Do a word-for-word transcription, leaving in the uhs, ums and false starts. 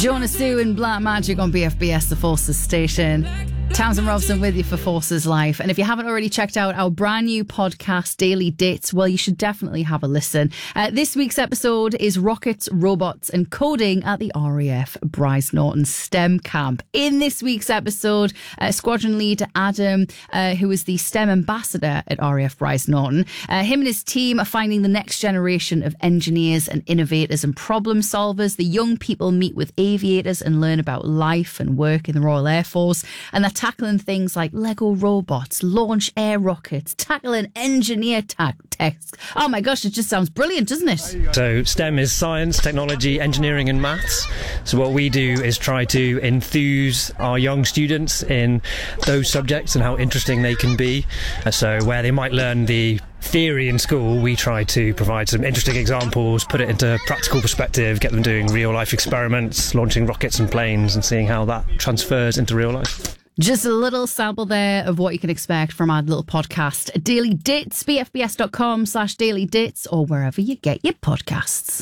Jonah Sue and Black Magic on B F B S, the Forces station. Townsend Robson with you for Forces Life. And if you haven't already checked out our brand new podcast, Daily Dates, well, you should definitely have a listen. Uh, this week's episode is Rockets, Robots and Coding at the R A F Bryce Norton STEM Camp. In this week's episode, uh, Squadron Leader Adam, uh, who is the STEM ambassador at R A F Bryce Norton, uh, him and his team are finding the next generation of engineers and innovators and problem solvers. The young people meet with aviators and learn about life and work in the Royal Air Force. And they're tackling things like Lego robots, launch air rockets, tackling engineer ta- tasks. Oh my gosh, it just sounds brilliant, doesn't it? So STEM is science, technology, engineering and maths. So what we do is try to enthuse our young students in those subjects and how interesting they can be. So where they might learn the theory in school, we try to provide some interesting examples, put it into practical perspective, get them doing real life experiments, launching rockets and planes and seeing how that transfers into real life. Just a little sample there of what you can expect from our little podcast. Daily Dates, bfbs.com slash daily dates or wherever you get your podcasts.